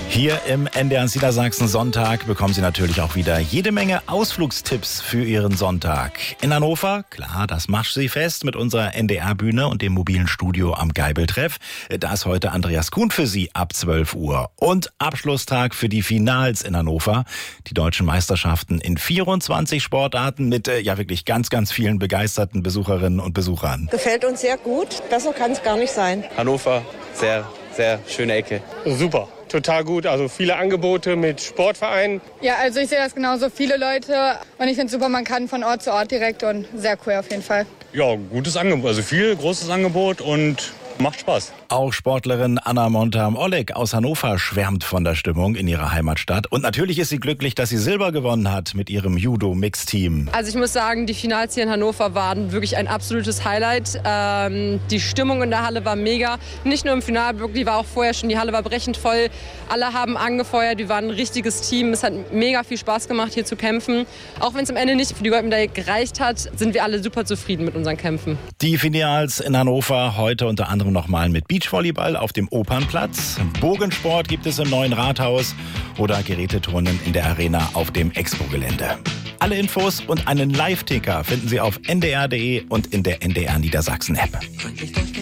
Hier im NDR Niedersachsen Sonntag bekommen Sie natürlich auch wieder jede Menge Ausflugstipps für Ihren Sonntag. In Hannover, klar, das macht Sie fest mit unserer NDR-Bühne und dem mobilen Studio am Geibeltreff. Da ist heute Andreas Kuhn für Sie ab 12 Uhr. Und Abschlusstag für die Finals in Hannover. Die deutschen Meisterschaften in 24 Sportarten mit wirklich ganz, ganz vielen begeisterten Besucherinnen und Besuchern. Gefällt uns sehr gut. Besser kann es gar nicht sein. Hannover, sehr, sehr schöne Ecke. Super. Total gut, also viele Angebote mit Sportvereinen. Ja, also ich sehe das genauso, viele Leute und ich finde es super, man kann von Ort zu Ort direkt und sehr cool auf jeden Fall. Ja, gutes Angebot, also viel, großes Angebot und macht Spaß. Auch Sportlerin Anna Montam-Oleg aus Hannover schwärmt von der Stimmung in ihrer Heimatstadt. Und natürlich ist sie glücklich, dass sie Silber gewonnen hat mit ihrem Judo-Mix-Team. Also ich muss sagen, die Finals hier in Hannover waren wirklich ein absolutes Highlight. Die Stimmung in der Halle war mega. Nicht nur im Finale, die war auch vorher schon, die Halle war brechend voll. Alle haben angefeuert, wir waren ein richtiges Team. Es hat mega viel Spaß gemacht, hier zu kämpfen. Auch wenn es am Ende nicht für die Goldmedaille gereicht hat, sind wir alle super zufrieden mit unseren Kämpfen. Die Finals in Hannover heute unter anderem nochmal mit Beachvolleyball auf dem Opernplatz. Bogensport gibt es im neuen Rathaus oder Geräteturnen in der Arena auf dem Expo-Gelände. Alle Infos und einen Live-Ticker finden Sie auf ndr.de und in der NDR Niedersachsen-App.